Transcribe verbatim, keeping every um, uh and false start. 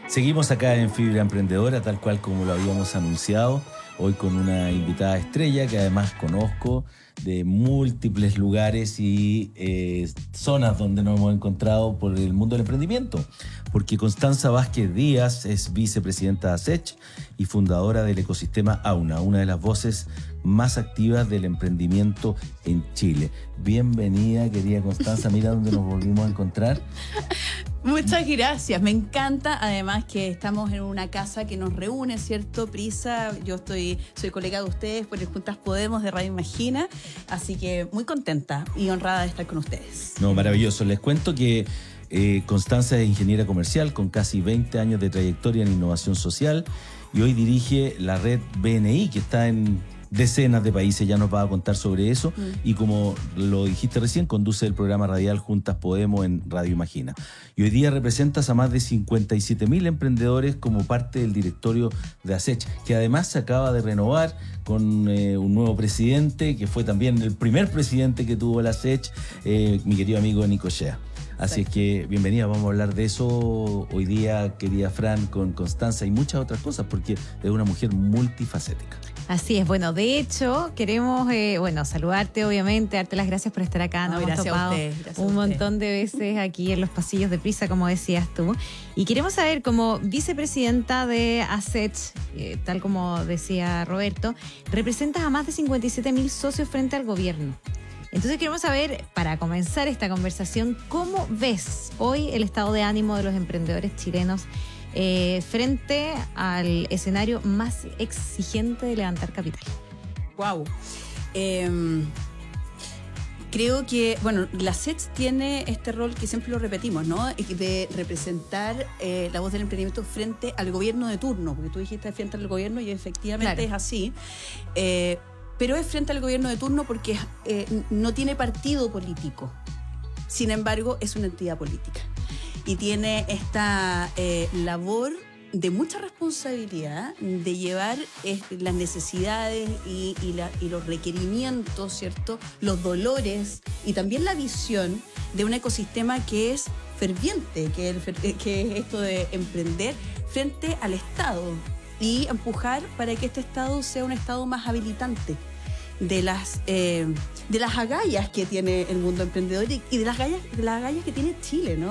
Seguimos acá en Fibra Emprendedora, tal cual como lo habíamos anunciado, hoy con una invitada estrella que además conozco de múltiples lugares y eh, zonas donde nos hemos encontrado por el mundo del emprendimiento, porque Constanza Vázquez Díaz es vicepresidenta de ASECH y fundadora del ecosistema Auna, una de las voces más activas del emprendimiento en Chile. Bienvenida, querida Constanza, mira dónde nos volvimos a encontrar. Muchas gracias, me encanta además que estamos en una casa que nos reúne, ¿cierto? Prisa, yo estoy, soy colega de ustedes por el Juntas Podemos de Radio Imagina, así que muy contenta y honrada de estar con ustedes. No, maravilloso, les cuento que eh, Constanza es ingeniera comercial con casi veinte años de trayectoria en innovación social y hoy dirige la red B N I que está en decenas de países, ya nos va a contar sobre eso, mm. y como lo dijiste recién, conduce el programa radial Juntas Podemos en Radio Imagina. Y hoy día representas a más de cincuenta y siete mil emprendedores como parte del directorio de ASECH, que además se acaba de renovar con eh, un nuevo presidente, que fue también el primer presidente que tuvo el ASECH, eh, mi querido amigo Nico Shea. Así es que bienvenida, vamos a hablar de eso hoy día, querida Fran, con Constanza y muchas otras cosas, porque es una mujer multifacética. Así es, bueno, de hecho, queremos, eh, bueno, saludarte obviamente, darte las gracias por estar acá, nos no, hemos topado un montón de veces aquí en los pasillos de Prisa, como decías tú, y queremos saber, como vicepresidenta de ASECH, eh, tal como decía Roberto, representas a más de cincuenta y siete mil socios frente al gobierno. Entonces queremos saber, para comenzar esta conversación, ¿cómo ves hoy el estado de ánimo de los emprendedores chilenos eh, frente al escenario más exigente de levantar capital? Wow. Eh, creo que, bueno, la ASECH tiene este rol que siempre lo repetimos, ¿no? De representar eh, la voz del emprendimiento frente al gobierno de turno, porque tú dijiste frente al gobierno y efectivamente claro. Es así. Eh, pero es frente al gobierno de turno porque eh, no tiene partido político. Sin embargo, es una entidad política. Y tiene esta eh, labor de mucha responsabilidad de llevar eh, las necesidades y, y, la, y los requerimientos, ¿cierto? Los dolores y también la visión de un ecosistema que es ferviente, que es, que es esto de emprender frente al Estado y empujar para que este Estado sea un Estado más habilitante de las eh, de las agallas que tiene el mundo emprendedor y de las agallas, de las agallas que tiene Chile, ¿no?